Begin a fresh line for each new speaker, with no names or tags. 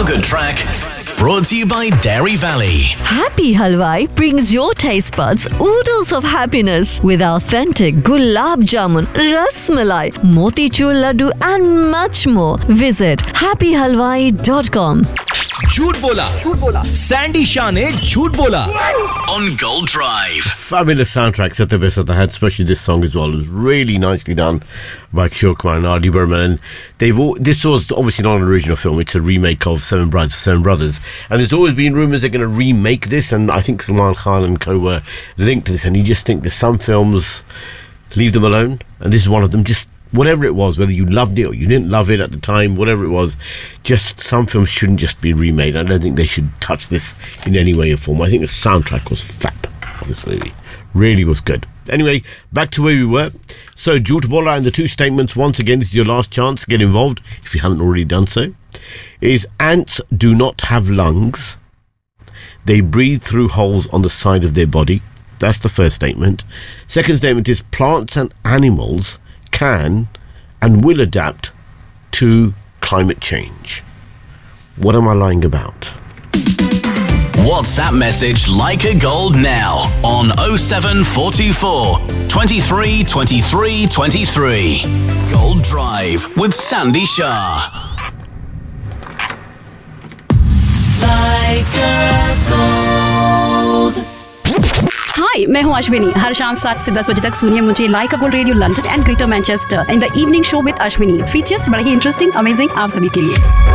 Good Track, brought to you by Dairy Valley.
Happy Halwai brings your taste buds oodles of happiness with authentic gulab jamun, ras malai, motichur laddu and much more. Visit happyhalwai.com.
झूठ बोला Sandy Shah ने झूठ बोला
On Gold Drive.
Fabulous soundtracks at the best that I had, especially this song as well. It was really nicely done by Kishore Kumar and R.D. Burman. This was obviously not an original film, it's a remake of Seven Brides for Seven Brothers. And there's always been rumours they're going to remake this, and I think Salman Khan and co were linked to this, and you just think there's some films, leave them alone, and this is one of them. Just whatever it was, whether you loved it or you didn't love it at the time, whatever it was, just some films shouldn't just be remade. I don't think they should touch this in any way or form. I think the soundtrack was fab of this movie. Really was good. Anyway, back to where we were. So, Jhoot Bola and the two statements, once again, this is your last chance to get involved, if you haven't already done so, is ants do not have lungs. They breathe through holes on the side of their body. That's the first statement. Second statement is plants and animals can and will adapt to climate change. What am I lying about?
WhatsApp message Like a Gold now on 07424 23 23 23. Gold Drive with Sandy Shah.
Like a gold.
हाय, मैं हूँ अश्विनी। हर शाम 7 से 10 बजे तक सुनिए मुझे like a gold radio London and greater Manchester in the evening show with Ashwini. Features बड़े ही interesting, amazing आप सभी के लिए।